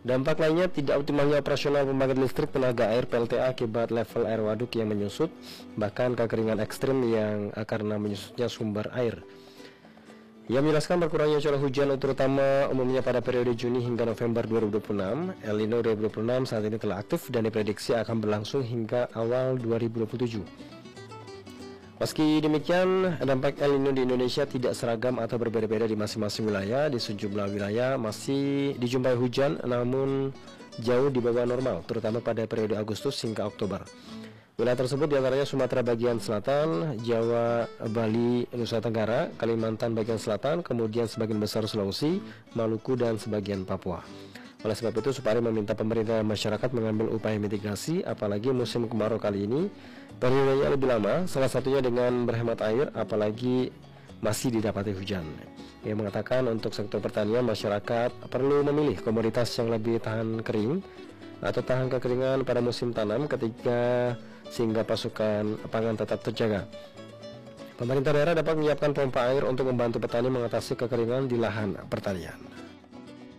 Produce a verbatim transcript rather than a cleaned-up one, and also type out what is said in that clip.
Dampak lainnya, tidak optimalnya operasional pembangkit listrik tenaga air P L T A akibat level air waduk yang menyusut, bahkan kekeringan ekstrim yang karena menyusutnya sumber air. Ia menjelaskan berkurangnya curah hujan terutama umumnya pada periode Juni hingga November dua ribu dua puluh enam. El Nino dua ribu dua puluh enam saat ini telah aktif dan diprediksi akan berlangsung hingga awal dua ribu dua puluh tujuh. Meski demikian, dampak El Nino di Indonesia tidak seragam atau berbeda-beda di masing-masing wilayah. Di sejumlah wilayah masih dijumpai hujan, namun jauh di bawah normal, terutama pada periode Agustus hingga Oktober. Wilayah tersebut diantaranya Sumatera bagian selatan, Jawa, Bali, Nusa Tenggara, Kalimantan bagian selatan, kemudian sebagian besar Sulawesi, Maluku, dan sebagian Papua. Oleh sebab itu, Supari meminta pemerintah dan masyarakat mengambil upaya mitigasi, apalagi musim kemarau kali ini periodenya lebih lama, salah satunya dengan berhemat air, apalagi masih didapati hujan. Ia mengatakan untuk sektor pertanian, masyarakat perlu memilih komoditas yang lebih tahan kering atau tahan kekeringan pada musim tanam ketika sehingga pasokan pangan tetap terjaga. Pemerintah daerah dapat menyiapkan pompa air untuk membantu petani mengatasi kekeringan di lahan pertanian.